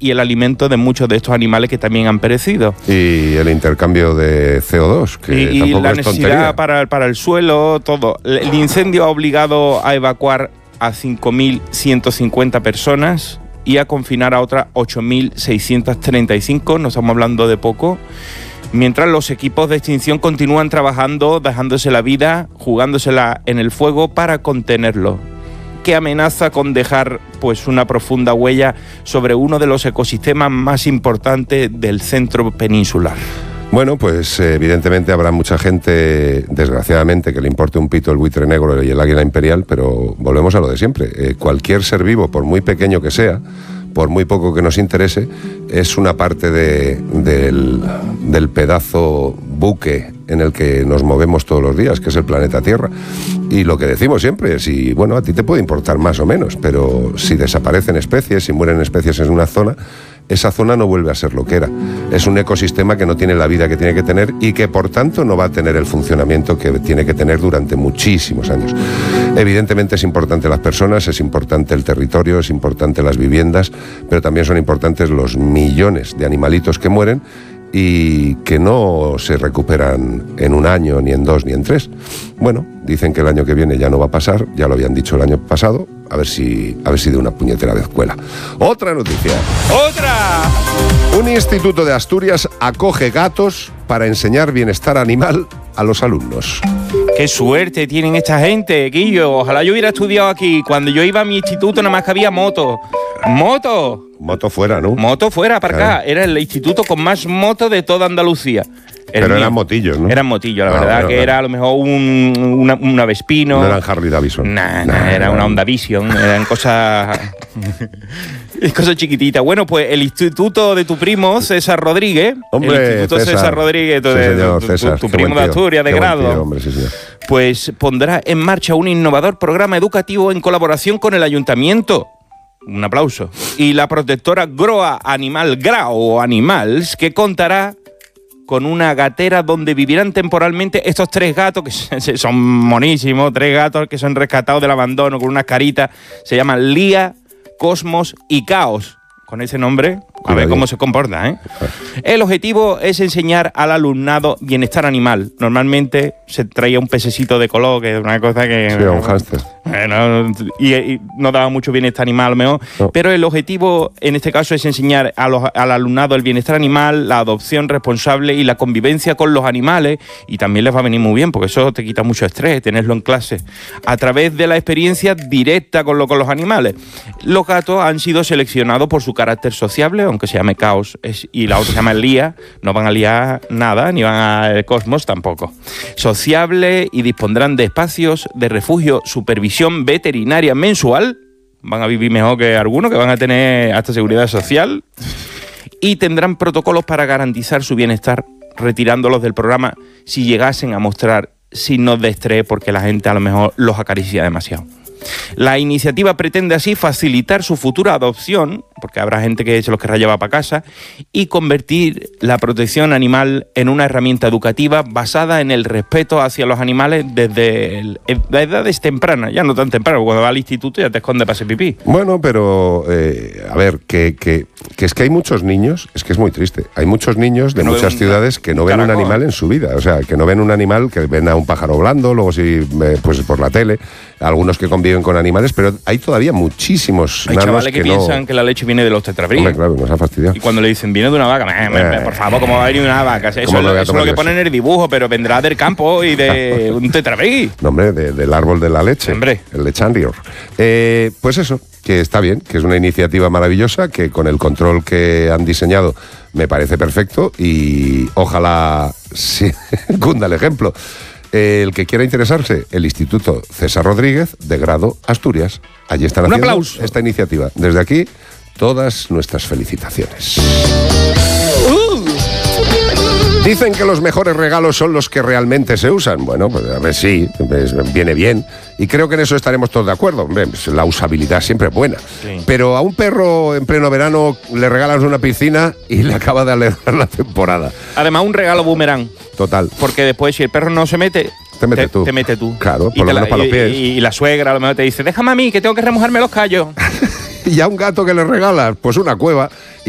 y el alimento de muchos de estos animales que también han perecido. Y el intercambio de CO2, que y tampoco la es necesidad tontería. para el suelo, todo. El incendio ha obligado a evacuar a 5.150 personas y a confinar a otras 8.635, no estamos hablando de poco, mientras los equipos de extinción continúan trabajando, dejándose la vida, jugándosela en el fuego para contenerlo, que amenaza con dejar pues una profunda huella sobre uno de los ecosistemas más importantes del centro peninsular. Bueno, pues evidentemente habrá mucha gente, desgraciadamente, que le importe un pito el buitre negro y el águila imperial, pero volvemos a lo de siempre. Cualquier ser vivo, por muy pequeño que sea, por muy poco que nos interese, es una parte del pedazo buque en el que nos movemos todos los días, que es el planeta Tierra. Y lo que decimos siempre, si, bueno, a ti te puede importar más o menos, pero si desaparecen especies, si mueren especies en una zona, esa zona no vuelve a ser lo que era. Es un ecosistema que no tiene la vida que tiene que tener y que por tanto no va a tener el funcionamiento que tiene que tener durante muchísimos años. Evidentemente es importante las personas, es importante el territorio, es importante las viviendas, pero también son importantes los millones de animalitos que mueren y que no se recuperan en un año, ni en 2, ni en 3. Bueno, dicen que el año que viene ya no va a pasar, ya lo habían dicho el año pasado, a ver si de una puñetera vez cuela. Otra noticia. ¡Otra! Un instituto de Asturias acoge gatos para enseñar bienestar animal a los alumnos. ¡Qué suerte tienen esta gente, Guillo! Ojalá yo hubiera estudiado aquí. Cuando yo iba a mi instituto nada más que había moto. ¡Moto! Moto fuera, ¿no? Moto fuera, para Claro. acá. Era el instituto con más motos de toda Andalucía. Pero mío. eran motillos, ¿no? Eran motillos, la Ah, verdad bueno, que claro. era a lo mejor una Vespino. No eran Harley Davidson. Era una Honda Vision, eran cosas chiquititas. Bueno, pues el instituto de tu primo, César Rodríguez, Hombre, el instituto César Rodríguez, Sí, señor, César, tu qué primo buen de tío. Asturias, de Qué buen grado, tío, hombre, sí, señor. pues pondrá en marcha un innovador programa educativo en colaboración con el ayuntamiento. Un aplauso. Y la protectora Groa Animal, Grau Animals, que contará con una gatera donde vivirán temporalmente estos 3 gatos, que son monísimos, 3 gatos que son rescatados del abandono con unas caritas. Se llaman Lía, Cosmos y Caos. Con ese nombre, a ver cómo se comporta, ¿eh? El objetivo es enseñar al alumnado bienestar animal. Normalmente se traía un pececito de color, que es una cosa que... Sí, un hámster. Bueno, y no daba mucho bienestar animal a lo mejor, no. Pero el objetivo en este caso es enseñar al alumnado el bienestar animal, la adopción responsable y la convivencia con los animales, y también les va a venir muy bien porque eso te quita mucho estrés, tenerlo en clase, a través de la experiencia directa con los animales. Los gatos han sido seleccionados por su carácter sociable, aunque se llame Caos y la otra se llama Lía, no van a liar nada, ni van al Cosmos tampoco. Sociable, y dispondrán de espacios de refugio, supervisión veterinaria mensual, van a vivir mejor que algunos, que van a tener hasta seguridad social, y tendrán protocolos para garantizar su bienestar, retirándolos del programa si llegasen a mostrar signos de estrés porque la gente a lo mejor los acaricia demasiado. La iniciativa pretende así facilitar su futura adopción, porque habrá gente que se los querrá llevar para casa, y convertir la protección animal en una herramienta educativa basada en el respeto hacia los animales desde las edades tempranas, ya no tan temprano, cuando va al instituto ya te esconde para hacer pipí. Bueno, pero a ver, que es que hay muchos niños, es que es muy triste, hay muchos niños de muchas ciudades que no ven un animal en su vida, o sea, que no ven un animal, que ven a un pájaro volando, luego sí, pues por la tele, algunos que conviven con animales, pero hay todavía muchísimos Hay nanos chavales que piensan que la leche viene de los tetrabric. Hombre, claro, nos ha fastidiado. Y cuando le dicen, viene de una vaca, por favor, ¿cómo va a venir una vaca? Eso es lo que ponen en el dibujo, pero vendrá del campo y de un tetrabric. No, hombre, del árbol de la leche. Hombre. El lechandior. Pues eso, que está bien, que es una iniciativa maravillosa, que con el control que han diseñado me parece perfecto y ojalá sí, cunda el ejemplo. El que quiera interesarse, el Instituto César Rodríguez de Grado Asturias. Allí están haciendo aplauso. Esta iniciativa. Desde aquí, todas nuestras felicitaciones. Dicen que los mejores regalos son los que realmente se usan. Bueno, pues a ver, sí, viene bien. Y creo que en eso estaremos todos de acuerdo. Hombre, pues la usabilidad siempre es buena. Sí. Pero a un perro en pleno verano le regalas una piscina y le acaba de alegrar la temporada. Además, un regalo boomerang. Total. Porque después, si el perro no se mete, Te mete tú. Te mete tú. Claro, Y por lo te menos para los pies. Y la suegra a lo mejor te dice, déjame a mí, que tengo que remojarme los callos. Y a un gato que le regalas, pues una cueva.